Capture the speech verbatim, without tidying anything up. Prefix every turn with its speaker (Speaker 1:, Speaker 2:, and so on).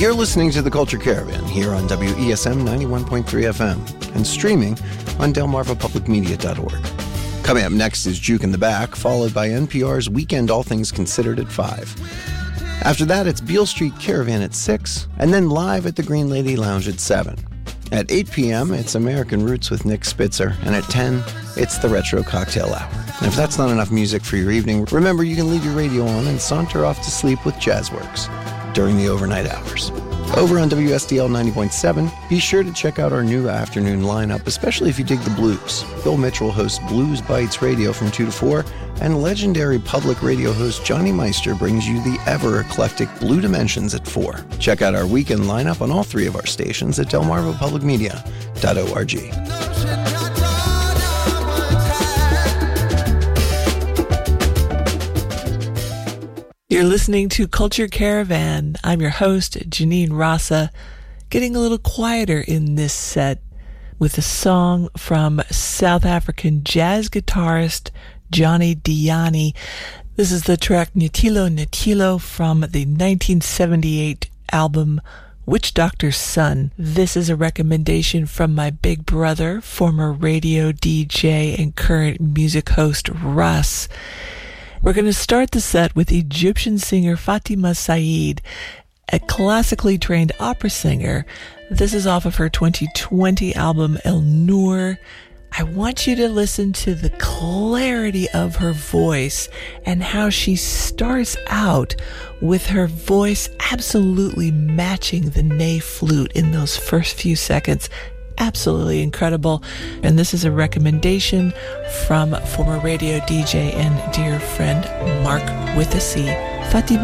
Speaker 1: You're listening to The Culture Caravan here on W E S M ninety-one point three F M and streaming on delmarva public media dot org. Coming up next is Juke in the Back, followed by N P R's Weekend All Things Considered at five. After that, it's Beale Street Caravan at six, and then live at the Green Lady Lounge at seven. At eight p.m., it's American Roots with Nick Spitzer, and at ten, it's the Retro Cocktail Hour. And if that's not enough music for your evening, remember you can leave your radio on and saunter off to sleep with Jazzworks during the overnight hours. Over on W S D L ninety point seven, be sure to check out our new afternoon lineup, especially if you dig the blues. Bill Mitchell hosts Blues Bites Radio from two to four, and legendary public radio host Johnny Meister brings you the ever-eclectic Blue Dimensions at four. Check out our weekend lineup on all three of our stations at delmarva public media dot org.
Speaker 2: You're listening to Culture Caravan. I'm your host, Janine Rasa, getting a little quieter in this set with a song from South African jazz guitarist Johnny Diani. This is the track Netilo Netilo from the nineteen seventy-eight album Witch Doctor's Son. This is a recommendation from my big brother, former radio D J and current music host Russ. We're going to start the set with Egyptian singer Fatima Said, a classically trained opera singer. This is off of her twenty twenty album El Noor. I want you to listen to the clarity of her voice and how she starts out with her voice absolutely matching the ney flute in those first few seconds. Absolutely incredible. And this is a recommendation from former radio D J and dear friend Mark with a C, Fatima